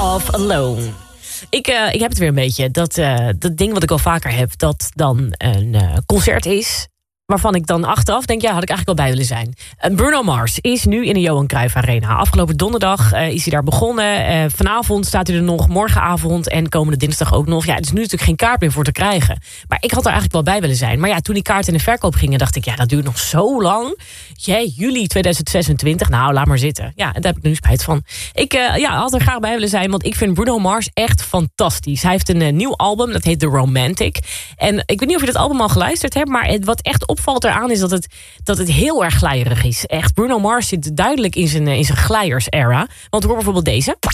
of Alone. Ik heb het weer een beetje. Dat ding wat ik al vaker heb, dat dan een concert is, waarvan ik dan achteraf denk, had ik eigenlijk wel bij willen zijn. Bruno Mars is nu in de Johan Cruijff Arena. Afgelopen donderdag is hij daar begonnen. Vanavond staat hij er nog, morgenavond en komende dinsdag ook nog. Ja, er is nu natuurlijk geen kaart meer voor te krijgen. Maar ik had er eigenlijk wel bij willen zijn. Maar ja, toen die kaarten in de verkoop gingen, dacht ik, dat duurt nog zo lang. Juli 2026, nou, laat maar zitten. Ja, daar heb ik nu spijt van. Ik had er graag bij willen zijn, want ik vind Bruno Mars echt fantastisch. Hij heeft een nieuw album, dat heet The Romantic. En ik weet niet of je dat album al geluisterd hebt, maar wat echt opvalt eraan is dat het heel erg glijerig is. Echt, Bruno Mars zit duidelijk in zijn glijers-era. Want hoor bijvoorbeeld deze.